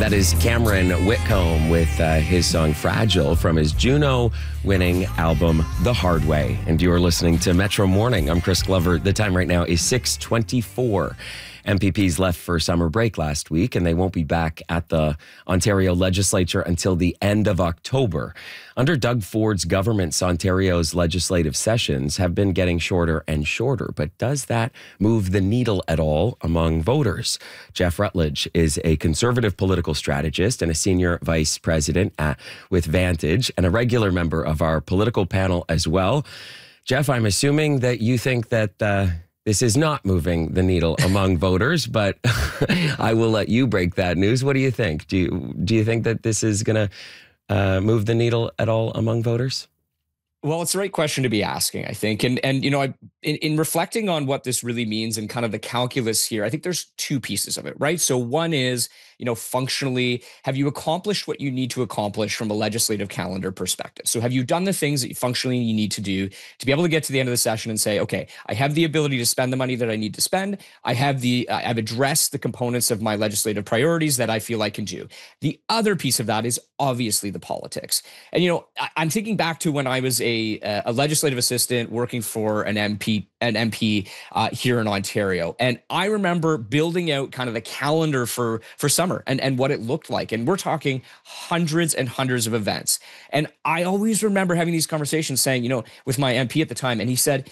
That is Cameron Whitcomb with his song Fragile from his Juno-winning album, The Hard Way. And you're listening to Metro Morning. I'm Chris Glover. The time right now is 6:24. MPPs left for summer break last week, and they won't be back at the Ontario legislature until the end of October. Under Doug Ford's governments, Ontario's legislative sessions have been getting shorter and shorter. But does that move the needle at all among voters? Jeff Rutledge is a conservative political strategist and a senior vice president with Vantage, and a regular member of our political panel as well. Jeff, I'm assuming that you think that this is not moving the needle among voters, but I will let you break that news. What do you think? Do you think that this is going to move the needle at all among voters? Well, it's the right question to be asking, I think. And you know, in reflecting on what this really means and kind of the calculus here, I think there's two pieces of it, right? So one is, you know, functionally, have you accomplished what you need to accomplish from a legislative calendar perspective? So have you done the things that functionally you need to do to be able to get to the end of the session and say, okay, I have the ability to spend the money that I need to spend. I've addressed the components of my legislative priorities that I feel I can do. The other piece of that is obviously the politics. And, you know, I'm thinking back to when I was a legislative assistant working for an MP here in Ontario. And I remember building out kind of the calendar for summer and what it looked like. And we're talking hundreds and hundreds of events. And I always remember having these conversations saying, you know, with my MP at the time, and he said,